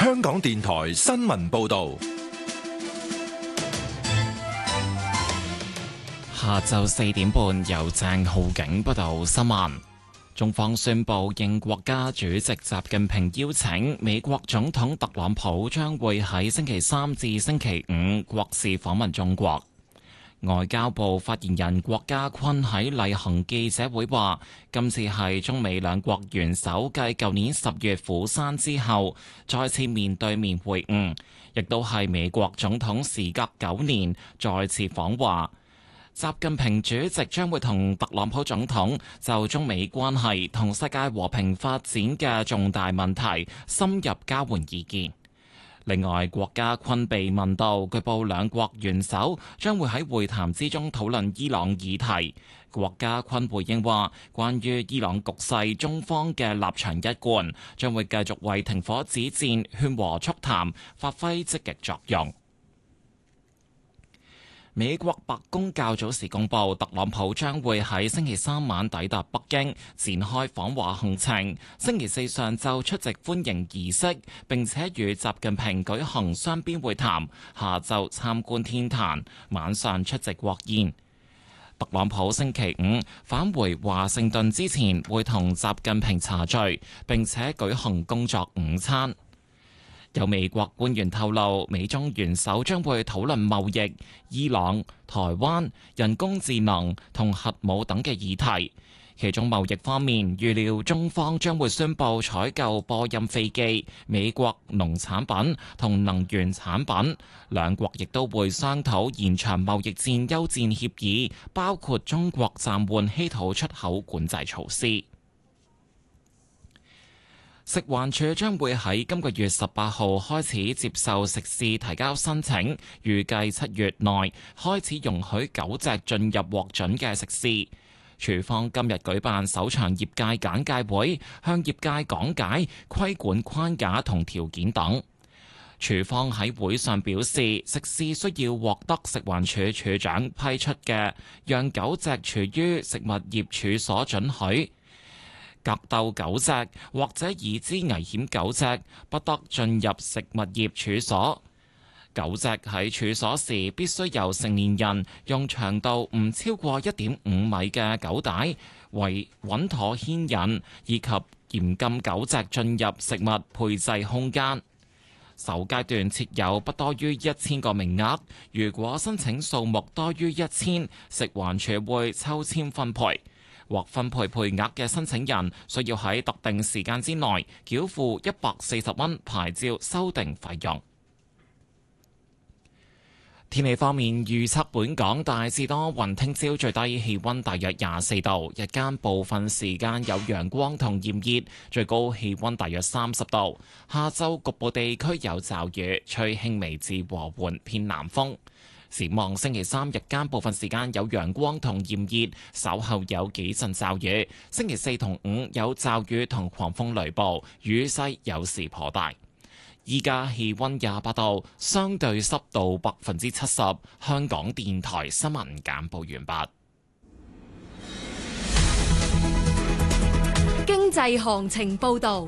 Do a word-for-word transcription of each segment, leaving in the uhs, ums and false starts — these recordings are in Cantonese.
香港電台新聞報道。 下晝四點半，由鄭浩景報道新聞。中方宣布，應國家主席習近平邀請，美國總統特朗普將會喺星期三至星期五國事訪問中國。外交部發言人郭家坤喺例行記者會話，今次係中美兩國元首繼舊年十月釜山之後，再次面對面會晤，亦都係美國總統時隔九年再次訪華。習近平主席將會同特朗普總統就中美關係同世界和平發展嘅重大問題深入交換意見。另外，郭家坤被問到，據報兩國元首將會喺會談之中討論伊朗議題。郭家坤回應話，關於伊朗局勢，中方嘅立場一貫，將會繼續為停火止戰、勸和促談發揮積極作用。美國白宮較早時公布，特朗普將會喺星期三晚抵達北京，展開訪華行程。星期四上晝出席歡迎儀式，並且與習近平舉行雙邊會談。下晝參觀天壇，晚上出席國宴。特朗普星期五返回華盛頓之前，會同習近平茶聚，並且舉行工作午餐。有美國官員透露，美中元首將會討論貿易、伊朗、台灣、人工智能同核武等嘅議題。其中貿易方面，預料中方將會宣布採購波音飛機、美國農產品同能源產品。兩國亦都會商討延長貿易戰休戰協議，包括中國暫緩稀土出口管制措施。食環署將會喺今個月十八號開始接受食肆提交申請，預計七月內開始容許狗隻進入獲准嘅食肆。署方今日舉辦首場業界簡介會，向業界講解規管框架同條件等。署方喺會上表示，食肆需要獲得食環署署長批出嘅讓狗隻處於食物業處所准許。格鬥狗隻或者已知危險狗隻不得進入食物業處所。狗隻喺處所時必須由成年人用長度唔超過一點五米嘅狗帶為穩妥牽引，以及嚴禁狗隻進入食物配製空間。首階段設有不多於一千個名額，如果申請數目多於一千，食環署會抽籤分配。獲分配配額嘅申請人需要喺特定時間之內繳付一百四十蚊牌照修訂費用。天氣方面，預測本港大致多雲，聽朝最低氣溫大約廿四度，日間部分時間有陽光同炎熱，最高氣溫大約三十度。下晝局部地區有驟雨，吹輕微至和緩偏南風。展望星期三日間部分時間有陽光同炎熱，稍後有幾陣驟雨。星期四同五有驟雨同狂風雷暴，雨勢有時頗大。依家氣溫廿八度，相對濕度百分之七十。香港電台新聞簡報完畢。 經濟行情報道。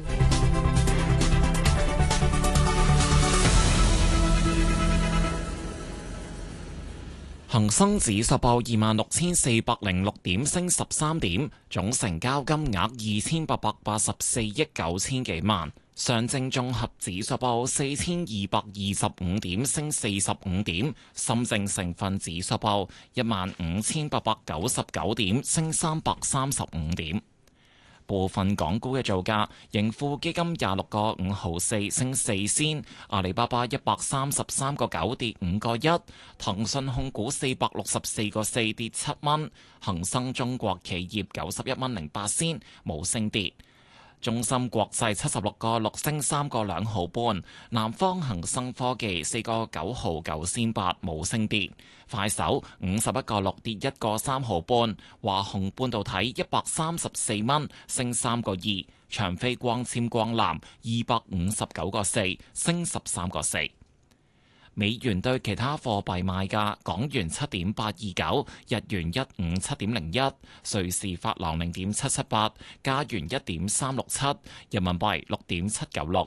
恒生指數報二萬六千四百零六點，升十三點，總成交金額二千八百八十四億九千幾萬。上證綜合指數報四千二百二十五點，升四十五點。深證成分指數報一萬五千八百九十九點，升三百三十五點。部分港股嘅造價，盈富基金廿六個五毫四升四仙，阿里巴巴一百三十三個九跌五個一，騰訊控股四百六十四個四跌七蚊，恒生中國企業九十一蚊零八仙冇升跌。中芯國際七十六個六升三個兩毫半，南方恒生科技四個九毫九仙八冇升跌，快手五十一個六跌一個三毫半，華虹半導體一百三十四蚊升三個二，長飛光纖光纜二百五十九個四升十三個四。美元對其他貨幣賣價：港元七點八二九，日元一五七點零一，瑞士法郎零點七七八，加元一點三六七，人民幣六點七九六，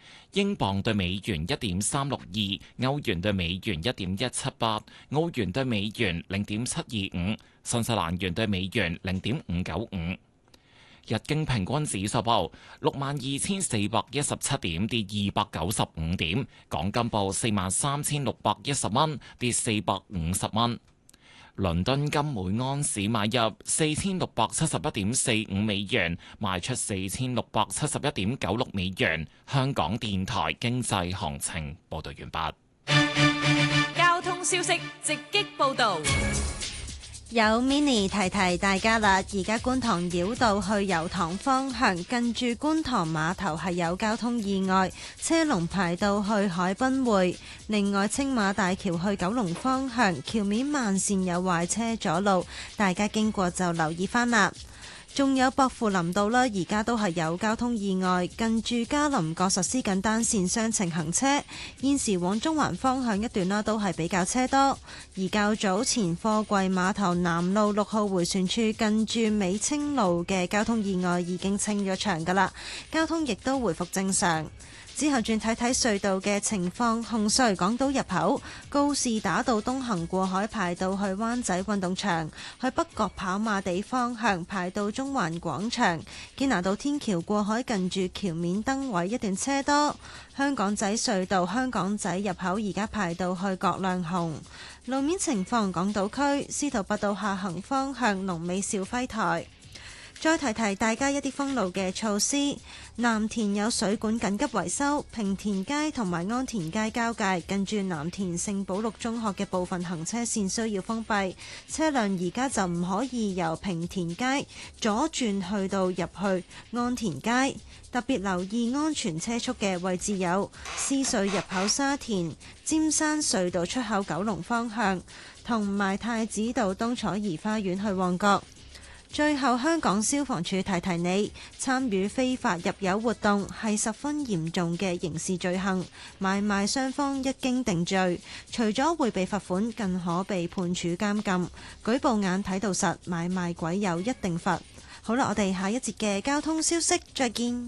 英鎊對美元一點三六二，歐元對美元一點一七八，澳元對美元零點七二五，新西蘭元對美元零點五九五。日經平均指數報六萬二千四百一十七點，跌二百九十五點。港金報四萬三千六百一十蚊，跌四百五十蚊。倫敦金每安士買入四千六百七十一點四五美元，賣出四千六百七十一點九六美元。香港電台經濟行情報道完畢。 交通消息直擊報道。 有 mini 提提大家啦，而家觀塘繞道去油塘方向，近住觀塘碼頭係有交通意外，車龍排到去海濱匯。另外，青馬大橋去九龍方向，橋面慢線有壞車阻路，大家經過就留意返啦。仲有薄扶林道啦，而家都係有交通意外，近住嘉林角實施緊單線雙程行車，現時往中環方向一段啦都係比較車多。而較早前貨櫃碼頭南路六號迴旋處近住美清路嘅交通意外已經清咗場㗎啦，交通亦都回復正常。之後轉睇睇隧道嘅情況，紅隧港島入口告士打道東行過海排到去灣仔運動場，去北角跑馬地方向排到中環廣場，堅拿道天橋過海近住橋面燈位一段車多。香港仔隧道香港仔入口而家排到去葛量洪。路面情況，港島區司徒拔道下行方向龍尾兆輝台。再提提大家一啲封路嘅措施，藍田有水管緊急維修，平田街同埋安田街交界近住藍田聖保祿中學嘅部分行車線需要封閉，車輛而家就唔可以由平田街左轉去到入去安田街。特別留意安全車速嘅位置有獅隧入口沙田、尖山隧道出口九龍方向，同埋太子道東楚怡花園去旺角。最後，香港消防處提提你，參與非法入油活動係十分嚴重嘅刑事罪行，買賣雙方一經定罪，除咗會被罰款，更可被判處監禁。舉報眼睇到實，買賣鬼有一定罰。好啦，我哋下一節嘅交通消息再見。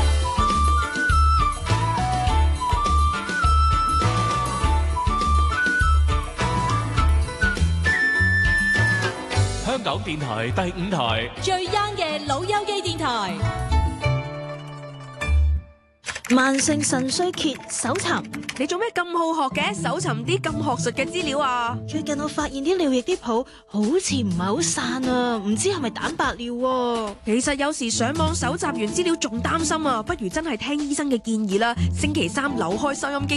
香港電台第五台最 young 嘅老友記電台。 慢性腎衰竭搜尋， 你做咩咁好學嘅？搜尋啲咁學術嘅資料啊！ 最近我發現啲尿液啲泡好似唔係好散啊，唔知係咪蛋白尿啊？ 其實有時上網搜集完資料仲擔心啊，不如真係聽醫生嘅建議啦。星期三扭開收音機。